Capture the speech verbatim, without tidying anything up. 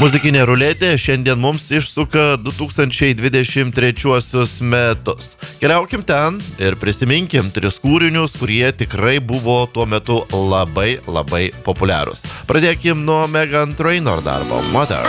Muzikinė ruletė šiandien mums išsuka du tūkstančiai dvidešimt trečiuosius metus. Keliaukim ten ir prisiminkim tris kūrinius, kurie tikrai buvo tuo metu labai labai populiarūs. Pradėkim nuo Meghan Trainor darbo Mother.